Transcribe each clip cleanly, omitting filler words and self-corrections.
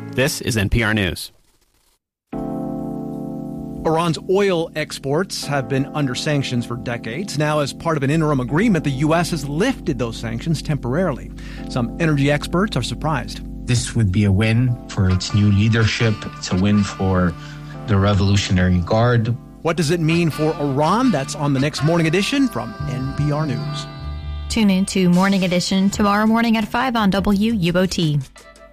This is NPR News. Iran's oil exports have been under sanctions for decades. Now, as part of an interim agreement, the U.S. has lifted those sanctions temporarily. Some energy experts are surprised. This would be a win for its new leadership. It's a win for the Revolutionary Guard. What does it mean for Iran? That's on the next Morning Edition from NPR News. Tune in to Morning Edition tomorrow morning at 5 on WUOT.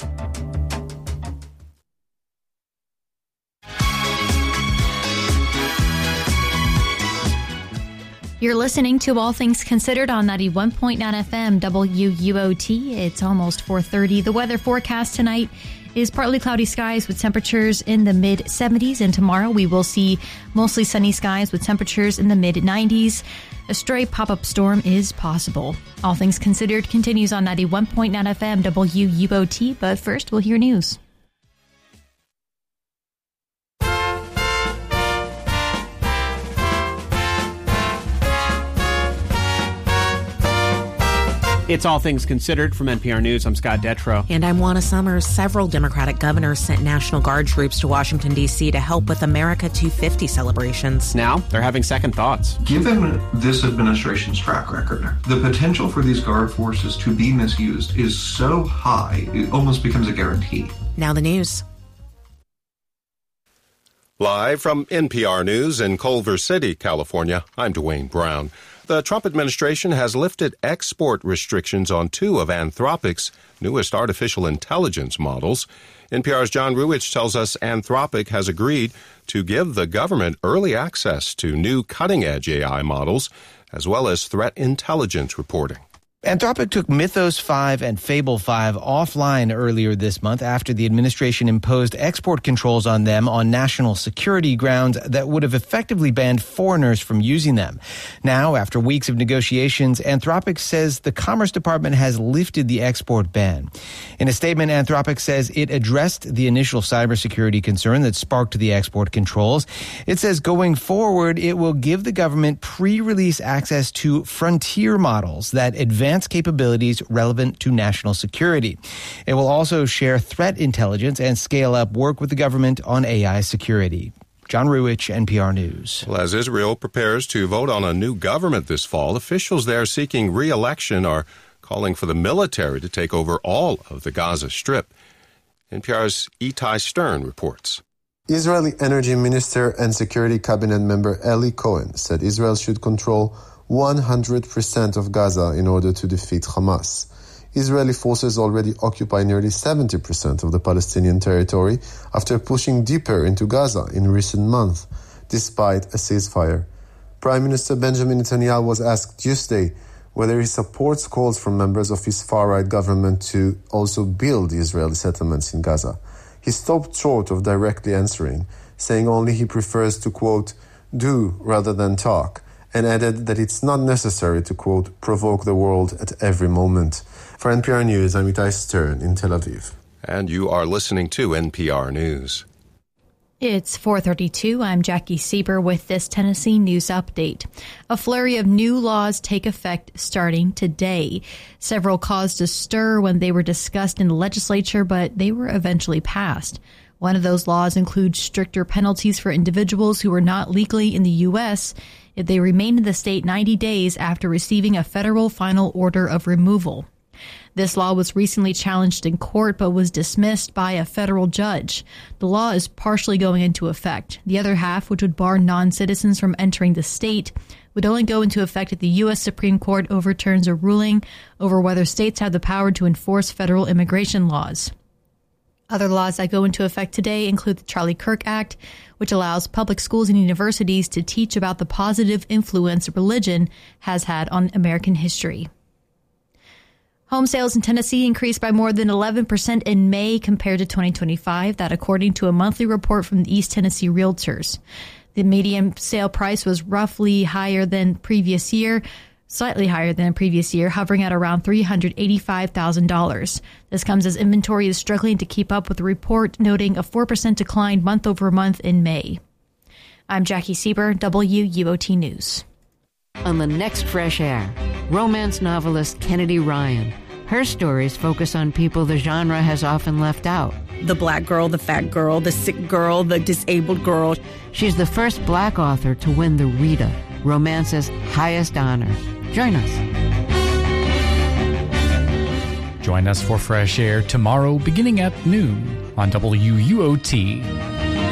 You're listening to All Things Considered on 91.9 FM WUOT. It's almost 4:30. The weather forecast tonight is partly cloudy skies with temperatures in the mid-70s. And tomorrow we will see mostly sunny skies with temperatures in the mid-90s. A stray pop-up storm is possible. All Things Considered continues on 91.9 FM WUOT. But first, we'll hear news. It's All Things Considered from NPR News. I'm Scott Detrow. And I'm Juana Summers. Several Democratic governors sent National Guard troops to Washington, D.C. to help with America 250 celebrations. Now, they're having second thoughts. Given this administration's track record, the potential for these Guard forces to be misused is so high, it almost becomes a guarantee. Now the news. Live from NPR News in Culver City, California, I'm Dwayne Brown. The Trump administration has lifted export restrictions on two of Anthropic's newest artificial intelligence models. NPR's John Ruwitch tells us Anthropic has agreed to give the government early access to new cutting-edge AI models, as well as threat intelligence reporting. Anthropic took Mythos 5 and Fable 5 offline earlier this month after the administration imposed export controls on them on national security grounds that would have effectively banned foreigners from using them. Now, after weeks of negotiations, Anthropic says the Commerce Department has lifted the export ban. In a statement, Anthropic says it addressed the initial cybersecurity concern that sparked the export controls. It says going forward, it will give the government pre-release access to frontier models that advance capabilities relevant to national security. It will also share threat intelligence and scale up work with the government on AI security. John Ruwitch, NPR News. Well, as Israel prepares to vote on a new government this fall, officials there seeking re-election are calling for the military to take over all of the Gaza Strip. NPR's Itai Stern reports. Israeli Energy Minister and Security Cabinet member Eli Cohen said Israel should control 100% of Gaza in order to defeat Hamas. Israeli forces already occupy nearly 70% of the Palestinian territory after pushing deeper into Gaza in recent months, despite a ceasefire. Prime Minister Benjamin Netanyahu was asked Tuesday whether he supports calls from members of his far-right government to also build Israeli settlements in Gaza. He stopped short of directly answering, saying only he prefers to, quote, do rather than talk, and added that it's not necessary to, quote, provoke the world at every moment. For NPR News, I'm Itai Stern in Tel Aviv. And you are listening to NPR News. It's 4:32. I'm Jackie Sieber with this Tennessee News Update. A flurry of new laws take effect starting today. Several caused a stir when they were discussed in the legislature, but they were eventually passed. One of those laws includes stricter penalties for individuals who are not legally in the U.S. if they remain in the state 90 days after receiving a federal final order of removal. This law was recently challenged in court but was dismissed by a federal judge. The law is partially going into effect. The other half, which would bar non-citizens from entering the state, would only go into effect if the U.S. Supreme Court overturns a ruling over whether states have the power to enforce federal immigration laws. Other laws that go into effect today include the Charlie Kirk Act, which allows public schools and universities to teach about the positive influence religion has had on American history. Home sales in Tennessee increased by more than 11% in May compared to 2025, that according to a monthly report from the East Tennessee Realtors. The median sale price was roughly higher than previous year, slightly higher than previous year, hovering at around $385,000. This comes as inventory is struggling to keep up with the report, noting a 4% decline month over month in May. I'm Jackie Sieber, WUOT News. On the next Fresh Air, romance novelist Kennedy Ryan Her stories focus on people the genre has often left out. The black girl, the fat girl, the sick girl, the disabled girl. She's the first black author to win the Rita, romance's highest honor. Join us. Join us for Fresh Air tomorrow beginning at noon on WUOT.